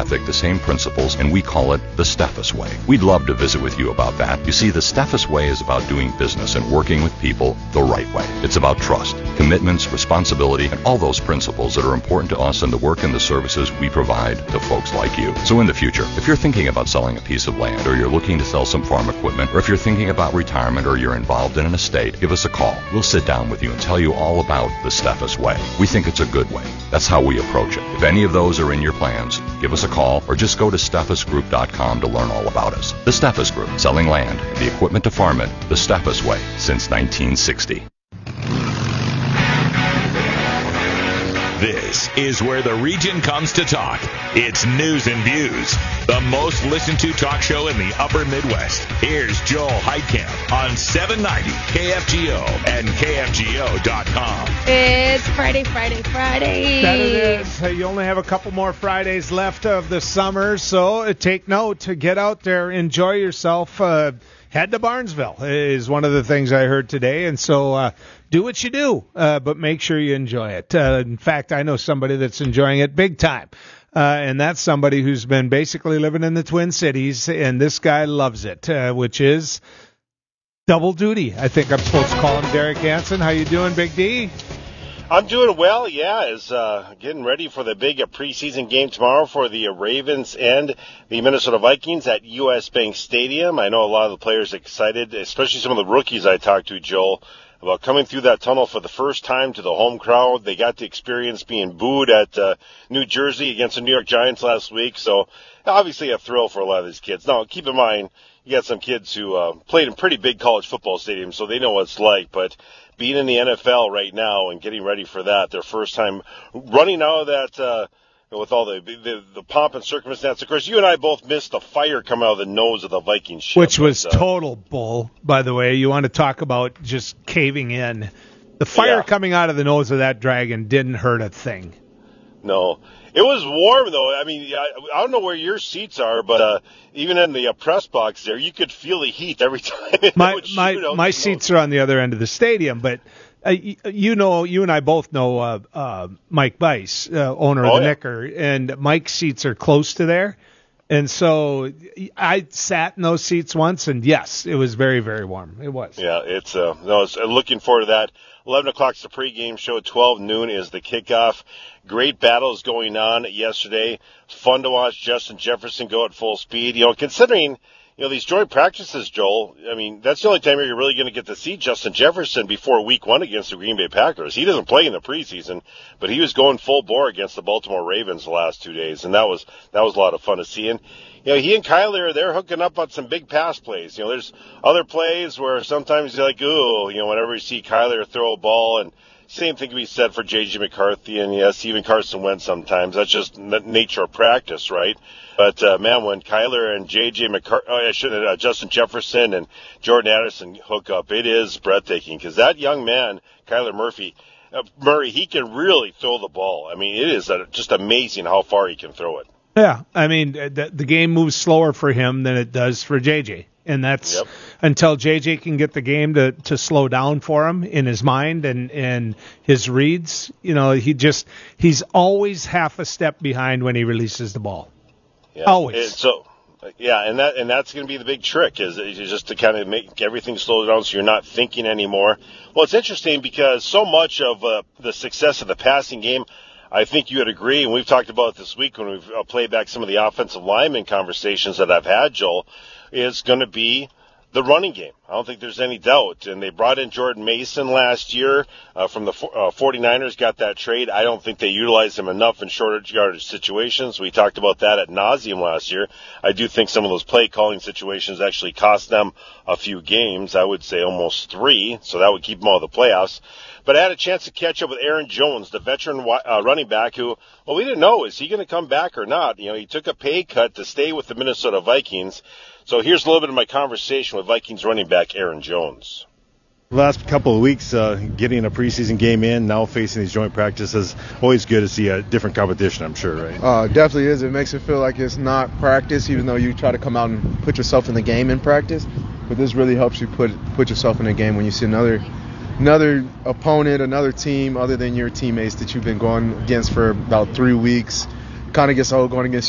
ethic, the same principles, and we call it the Steffes Way. We'd love to visit with you about that. You see, the Steffes Way is about doing business and working with people the right way. It's about trust, commitments, responsibility, and all those principles that are important to us in the work and the services we provide to folks like you. So in the future, if you're thinking about selling a piece of land, or you're looking to sell some farm equipment, or if you're thinking about retirement, or you're involved in an estate, give us a call. We'll sit down with you and tell you all about the Steffes Way. We think it's a good way. That's how we approach it. If any of those are in your plans, give us a call or just go to steffesgroup.com to learn all about us. The Steffes Group, selling land and the equipment to farm it the Steffes way since 1960. This is where the region comes to talk. It's News and Views, the most listened to talk show in the upper Midwest. Here's Joel Heitkamp on 790 KFGO and KFGO.com. It's Friday. That it is. You only have a couple more Fridays left of the summer, so take note. Get out there, enjoy yourself. Head to Barnesville is one of the things I heard today, and so do what you do, but make sure you enjoy it. In fact, I know somebody that's enjoying it big time, and that's somebody who's been basically living in the Twin Cities, and this guy loves it, which is double duty. I think I'm supposed to call him Derek Hansen. How you doing, Big D? I'm doing well, yeah, as getting ready for the big preseason game tomorrow for the Ravens and the Minnesota Vikings at U.S. Bank Stadium. I know a lot of the players are excited, especially some of the rookies I talked to, Joel, about coming through that tunnel for the first time to the home crowd. They got to experience being booed at New Jersey against the New York Giants last week, so obviously a thrill for a lot of these kids. Now, keep in mind, you got some kids who played in pretty big college football stadiums, so they know what it's like, but being in the NFL right now and getting ready for that, their first time running out of that with all the pomp and circumstance. Of course, you and I both missed the fire coming out of the nose of the Vikings ship. Which was total bull, by the way. You want to talk about just caving in. The fire coming out of the nose of that dragon didn't hurt a thing. No. It was warm, though. I mean, I don't know where your seats are, but even in the press box there, you could feel the heat every time. My seats are on the other end of the stadium, but you and I both know Mike Bice, owner of the Knicker, and Mike's seats are close to there. And so I sat in those seats once, and yes, it was very, very warm. It was. Yeah, it's I was looking forward to that. 11 o'clock is the pregame show. 12 noon is the kickoff. Great battles going on yesterday. Fun to watch Justin Jefferson go at full speed. You know, considering, these joint practices, Joel, I mean, that's the only time you're really going to get to see Justin Jefferson before week 1 against the Green Bay Packers. He doesn't play in the preseason, but he was going full bore against the Baltimore Ravens the last 2 days, and that was a lot of fun to see. And, he and Kyler, they're hooking up on some big pass plays. There's other plays where sometimes you're like, ooh, whenever you see Kyler throw a ball, and same thing can be said for J.J. McCarthy and, yes, even Carson Wentz sometimes. That's just the nature of practice, right? But, man, when Kyler and J.J. McCarthy, Justin Jefferson and Jordan Addison hook up, it is breathtaking because that young man, Kyler Murray, he can really throw the ball. I mean, it is just amazing how far he can throw it. Yeah, I mean, the game moves slower for him than it does for J.J., and that's until J.J. can get the game to slow down for him in his mind and his reads. He's always half a step behind when he releases the ball. Yeah. Always. And that's going to be the big trick is just to kind of make everything slow down so you're not thinking anymore. Well, it's interesting because so much of the success of the passing game, I think you would agree, and we've talked about it this week when we've played back some of the offensive lineman conversations that I've had, Joel, is going to be the running game. I don't think there's any doubt. And they brought in Jordan Mason last year from the 49ers, got that trade. I don't think they utilized him enough in shorter yardage situations. We talked about that at nauseum last year. I do think some of those play calling situations actually cost them a few games. I would say almost 3, so that would keep them out of the playoffs. But I had a chance to catch up with Aaron Jones, the veteran running back who, we didn't know, is he going to come back or not? He took a pay cut to stay with the Minnesota Vikings. So here's a little bit of my conversation with Vikings running back Aaron Jones. The last couple of weeks, getting a preseason game in, now facing these joint practices, always good to see a different competition, I'm sure, right? Definitely is. It makes it feel like it's not practice, even though you try to come out and put yourself in the game in practice. But this really helps you put yourself in the game when you see another opponent, another team other than your teammates that you've been going against for about 3 weeks. Kind of gets old going against